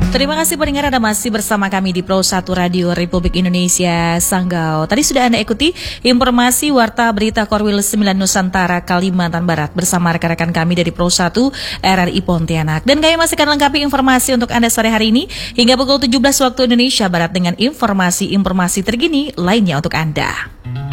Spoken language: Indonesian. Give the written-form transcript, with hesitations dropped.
Terima kasih pendengar, Anda masih bersama kami di Pro 1 Radio Republik Indonesia Sanggau. Tadi sudah Anda ikuti informasi Warta Berita Korwil 9 Nusantara Kalimantan Barat bersama rekan-rekan kami dari Pro 1 RRI Pontianak. Dan kami masih akan lengkapi informasi untuk Anda sore hari ini hingga pukul 17 waktu Indonesia Barat dengan informasi-informasi terkini lainnya untuk Anda.